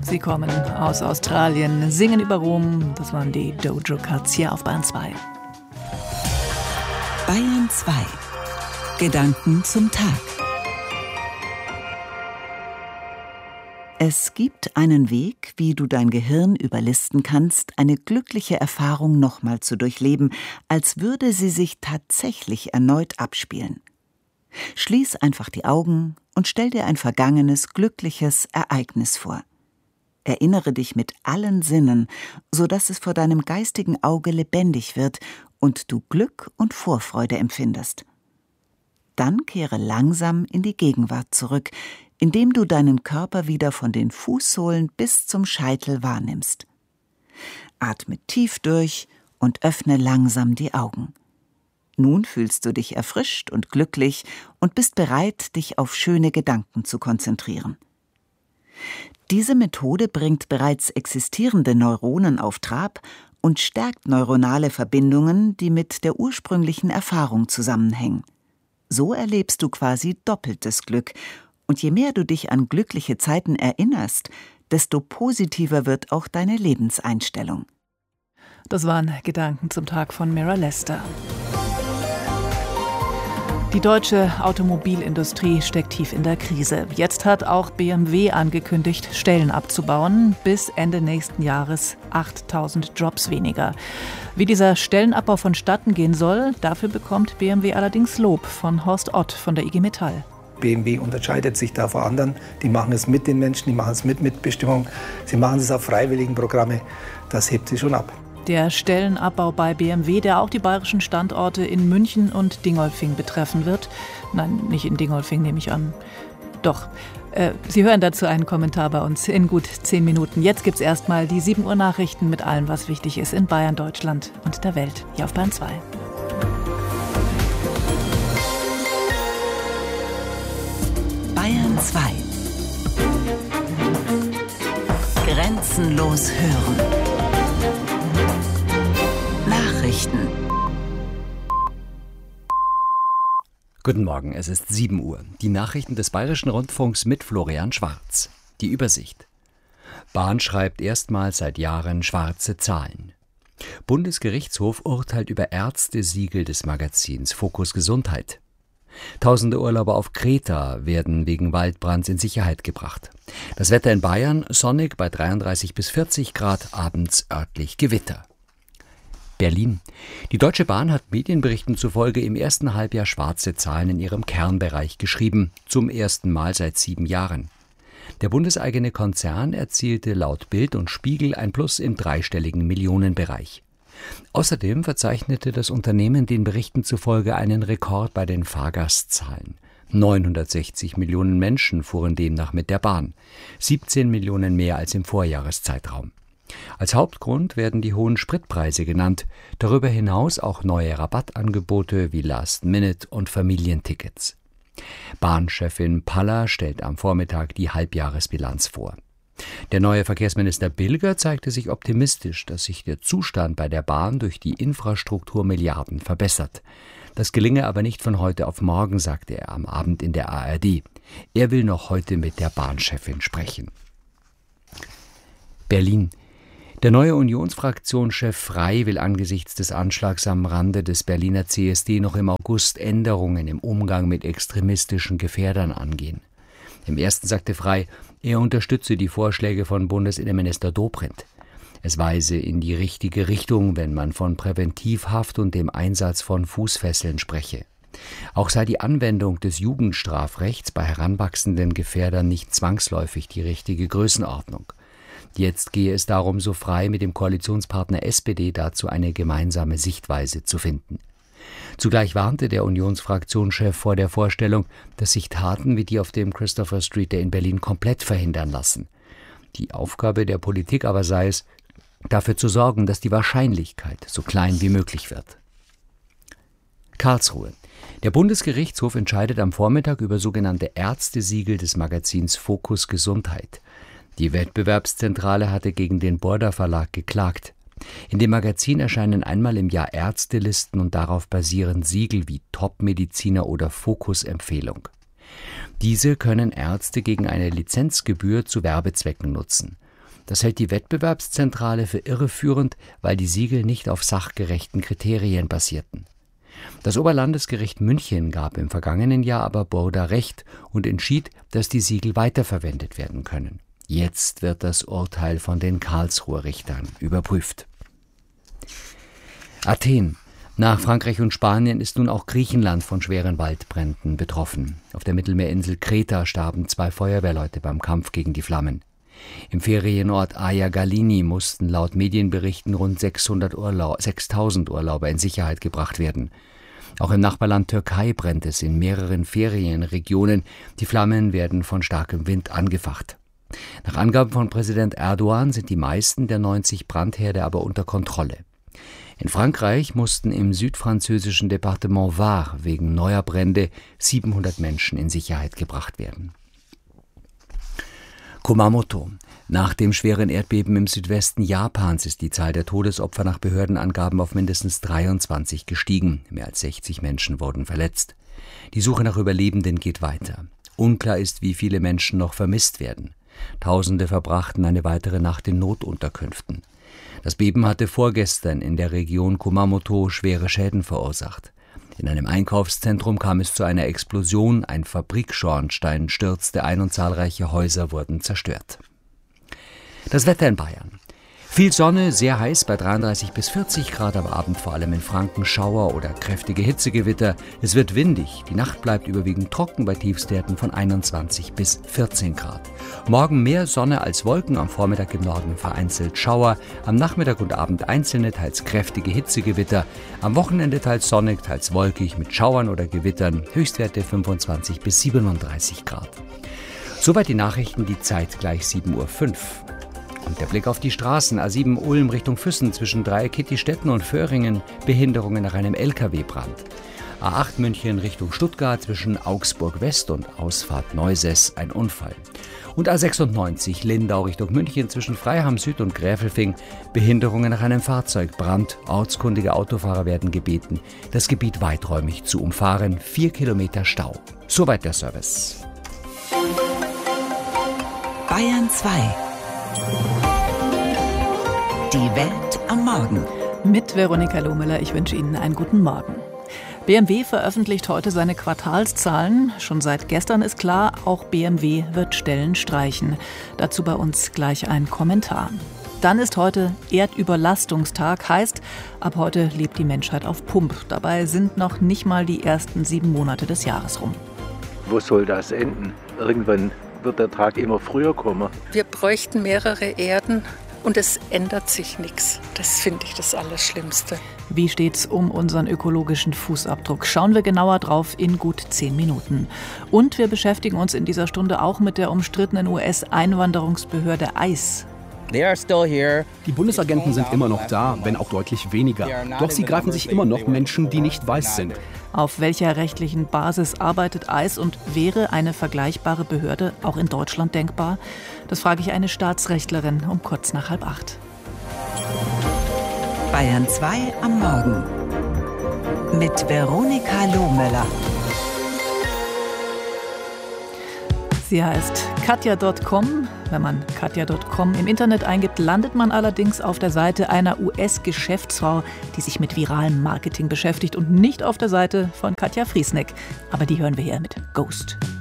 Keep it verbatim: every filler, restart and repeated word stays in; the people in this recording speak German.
Sie kommen aus Australien, singen über Rom. Das waren die Doja Cats hier auf Bayern zwei. Bayern zwei. Gedanken zum Tag. Es gibt einen Weg, wie du dein Gehirn überlisten kannst, eine glückliche Erfahrung nochmal zu durchleben, als würde sie sich tatsächlich erneut abspielen. Schließ einfach die Augen und stell dir ein vergangenes, glückliches Ereignis vor. Erinnere dich mit allen Sinnen, sodass es vor deinem geistigen Auge lebendig wird und du Glück und Vorfreude empfindest. Dann kehre langsam in die Gegenwart zurück, indem du deinen Körper wieder von den Fußsohlen bis zum Scheitel wahrnimmst. Atme tief durch und öffne langsam die Augen. Nun fühlst du dich erfrischt und glücklich und bist bereit, dich auf schöne Gedanken zu konzentrieren. Diese Methode bringt bereits existierende Neuronen auf Trab und stärkt neuronale Verbindungen, die mit der ursprünglichen Erfahrung zusammenhängen. So erlebst du quasi doppeltes Glück. Und je mehr du dich an glückliche Zeiten erinnerst, desto positiver wird auch deine Lebenseinstellung. Das waren Gedanken zum Tag von Mira Lester. Die deutsche Automobilindustrie steckt tief in der Krise. Jetzt hat auch B M W angekündigt, Stellen abzubauen. Bis Ende nächsten Jahres achttausend Jobs weniger. Wie dieser Stellenabbau vonstatten gehen soll, dafür bekommt B M W allerdings Lob von Horst Ott von der I G Metall. B M W unterscheidet sich da vor anderen. Die machen es mit den Menschen, die machen es mit Mitbestimmung. Sie machen es auf freiwilligen Programme. Das hebt sie schon ab. Der Stellenabbau bei B M W, der auch die bayerischen Standorte in München und Dingolfing betreffen wird. Nein, nicht in Dingolfing, nehme ich an. Doch. Äh, Sie hören dazu einen Kommentar bei uns in gut zehn Minuten. Jetzt gibt es erstmal die sieben Uhr Nachrichten mit allem, was wichtig ist in Bayern, Deutschland und der Welt. Hier auf Bayern zwei. Bayern zwei. Grenzenlos hören. Nachrichten. Guten Morgen, es ist sieben Uhr. Die Nachrichten des Bayerischen Rundfunks mit Florian Schwarz. Die Übersicht. Bahn schreibt erstmals seit Jahren schwarze Zahlen. Bundesgerichtshof urteilt über Ärztesiegel des Magazins Fokus Gesundheit. Tausende Urlauber auf Kreta werden wegen Waldbrands in Sicherheit gebracht. Das Wetter in Bayern sonnig bei dreiunddreißig bis vierzig Grad, abends örtlich Gewitter. Berlin. Die Deutsche Bahn hat Medienberichten zufolge im ersten Halbjahr schwarze Zahlen in ihrem Kernbereich geschrieben, zum ersten Mal seit sieben Jahren. Der bundeseigene Konzern erzielte laut Bild und Spiegel ein Plus im dreistelligen Millionenbereich. Außerdem verzeichnete das Unternehmen den Berichten zufolge einen Rekord bei den Fahrgastzahlen. neunhundertsechzig Millionen Menschen fuhren demnach mit der Bahn, siebzehn Millionen mehr als im Vorjahreszeitraum. Als Hauptgrund werden die hohen Spritpreise genannt, darüber hinaus auch neue Rabattangebote wie Last-Minute- und Familientickets. Bahnchefin Palla stellt am Vormittag die Halbjahresbilanz vor. Der neue Verkehrsminister Bilger zeigte sich optimistisch, dass sich der Zustand bei der Bahn durch die Infrastrukturmilliarden verbessert. Das gelinge aber nicht von heute auf morgen, sagte er am Abend in der A R D. Er will noch heute mit der Bahnchefin sprechen. Berlin. Der neue Unionsfraktionschef Frey will angesichts des Anschlags am Rande des Berliner C S D noch im August Änderungen im Umgang mit extremistischen Gefährdern angehen. Im ersten sagte Frey, er unterstütze die Vorschläge von Bundesinnenminister Dobrindt. Es weise in die richtige Richtung, wenn man von Präventivhaft und dem Einsatz von Fußfesseln spreche. Auch sei die Anwendung des Jugendstrafrechts bei heranwachsenden Gefährdern nicht zwangsläufig die richtige Größenordnung. Jetzt gehe es darum, so frei mit dem Koalitionspartner S P D dazu eine gemeinsame Sichtweise zu finden. Zugleich warnte der Unionsfraktionschef vor der Vorstellung, dass sich Taten wie die auf dem Christopher Street in Berlin komplett verhindern lassen. Die Aufgabe der Politik aber sei es, dafür zu sorgen, dass die Wahrscheinlichkeit so klein wie möglich wird. Karlsruhe. Der Bundesgerichtshof entscheidet am Vormittag über sogenannte Ärztesiegel des Magazins Fokus Gesundheit. Die Wettbewerbszentrale hatte gegen den Border Verlag geklagt. In dem Magazin erscheinen einmal im Jahr Ärztelisten und darauf basierend Siegel wie Top-Mediziner oder Fokus-Empfehlung. Diese können Ärzte gegen eine Lizenzgebühr zu Werbezwecken nutzen. Das hält die Wettbewerbszentrale für irreführend, weil die Siegel nicht auf sachgerechten Kriterien basierten. Das Oberlandesgericht München gab im vergangenen Jahr aber Burda recht und entschied, dass die Siegel weiterverwendet werden können. Jetzt wird das Urteil von den Karlsruher Richtern überprüft. Athen. Nach Frankreich und Spanien ist nun auch Griechenland von schweren Waldbränden betroffen. Auf der Mittelmeerinsel Kreta starben zwei Feuerwehrleute beim Kampf gegen die Flammen. Im Ferienort Aia Galini mussten laut Medienberichten rund sechshundert Urlaub, sechstausend Urlauber in Sicherheit gebracht werden. Auch im Nachbarland Türkei brennt es in mehreren Ferienregionen. Die Flammen werden von starkem Wind angefacht. Nach Angaben von Präsident Erdogan sind die meisten der neunzig Brandherde aber unter Kontrolle. In Frankreich mussten im südfranzösischen Departement Var wegen neuer Brände siebenhundert Menschen in Sicherheit gebracht werden. Kumamoto. Nach dem schweren Erdbeben im Südwesten Japans ist die Zahl der Todesopfer nach Behördenangaben auf mindestens dreiundzwanzig gestiegen. Mehr als sechzig Menschen wurden verletzt. Die Suche nach Überlebenden geht weiter. Unklar ist, wie viele Menschen noch vermisst werden. Tausende verbrachten eine weitere Nacht in Notunterkünften. Das Beben hatte vorgestern in der Region Kumamoto schwere Schäden verursacht. In einem Einkaufszentrum kam es zu einer Explosion, ein Fabrikschornstein stürzte ein und zahlreiche Häuser wurden zerstört. Das Wetter in Bayern. Viel Sonne, sehr heiß bei dreiunddreißig bis vierzig Grad, am Abend vor allem in Franken Schauer oder kräftige Hitzegewitter. Es wird windig, die Nacht bleibt überwiegend trocken bei Tiefstwerten von einundzwanzig bis vierzehn Grad. Morgen mehr Sonne als Wolken, am Vormittag im Norden vereinzelt Schauer, am Nachmittag und Abend einzelne, teils kräftige Hitzegewitter, am Wochenende teils sonnig, teils wolkig mit Schauern oder Gewittern, Höchstwerte fünfundzwanzig bis siebenunddreißig Grad. Soweit die Nachrichten, die Zeit gleich sieben Uhr fünf. Und der Blick auf die Straßen. A sieben Ulm Richtung Füssen zwischen Dreieck-Kittistetten und Föhringen, Behinderungen nach einem L K W-Brand. A acht München Richtung Stuttgart zwischen Augsburg West und Ausfahrt Neusäß, ein Unfall. Und A sechsundneunzig Lindau Richtung München zwischen Freiham Süd und Gräfelfing, Behinderungen nach einem Fahrzeugbrand. Ortskundige Autofahrer werden gebeten, das Gebiet weiträumig zu umfahren. Vier Kilometer Stau. Soweit der Service. Bayern zwei. Die Welt am Morgen. Mit Veronika Lohmüller, ich wünsche Ihnen einen guten Morgen. B M W veröffentlicht heute seine Quartalszahlen. Schon seit gestern ist klar, auch B M W wird Stellen streichen. Dazu bei uns gleich ein Kommentar. Dann ist heute Erdüberlastungstag, heißt, ab heute lebt die Menschheit auf Pump. Dabei sind noch nicht mal die ersten sieben Monate des Jahres rum. Wo soll das enden? Irgendwann wird der Tag immer früher kommen. Wir bräuchten mehrere Erden und es ändert sich nichts. Das finde ich das Allerschlimmste. Wie steht's um unseren ökologischen Fußabdruck? Schauen wir genauer drauf in gut zehn Minuten. Und wir beschäftigen uns in dieser Stunde auch mit der umstrittenen U S-Einwanderungsbehörde ICE. Die Bundesagenten sind immer noch da, wenn auch deutlich weniger. Doch sie greifen sich immer noch Menschen, die nicht weiß sind. Auf welcher rechtlichen Basis arbeitet ICE und wäre eine vergleichbare Behörde auch in Deutschland denkbar? Das frage ich eine Staatsrechtlerin um kurz nach halb acht. Bayern zwei am Morgen mit Veronika Lohmüller. Sie heißt Katja Punkt com. Wenn man Katja Punkt com im Internet eingibt, landet man allerdings auf der Seite einer U S-Geschäftsfrau, die sich mit viralem Marketing beschäftigt und nicht auf der Seite von Katja Friesneck. Aber die hören wir hier mit Ghost.